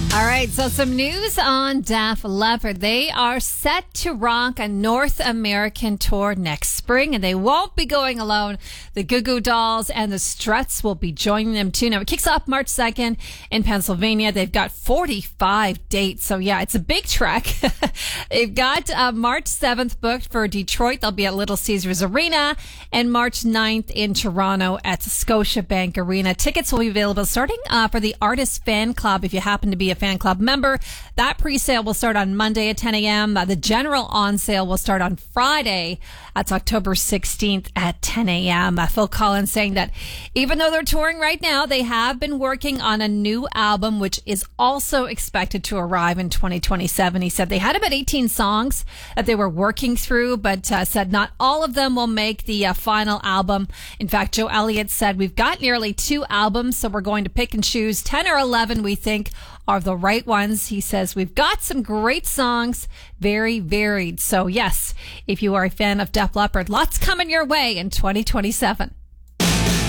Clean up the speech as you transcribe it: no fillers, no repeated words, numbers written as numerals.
All right, so some news on Def Leppard. They are set to rock a North American tour next spring, and they won't be going alone. The Goo Goo Dolls and the Struts will be joining them too. Now, it kicks off March 2nd in Pennsylvania. They've got 45 dates, so yeah, it's a big trek. They've got March 7th booked for Detroit. They'll be at Little Caesars Arena, and March 9th in Toronto at Scotiabank Arena. Tickets will be available starting for the Artist Fan Club if you happen to be a fan club member. That pre-sale will start on Monday at 10 a.m. The general on sale will start on Friday. That's October 16th at 10 a.m. Phil Collins saying that even though they're touring right now, they have been working on a new album, which is also expected to arrive in 2027. He said they had about 18 songs that they were working through, but said not all of them will make the final album. In fact, Joe Elliott said, we've got nearly 2 albums, so we're going to pick and choose 10 or 11 we think are the right ones. He says, we've got some great songs, very varied. So yes, if you are a fan of Def Leppard, lots coming your way in 2027.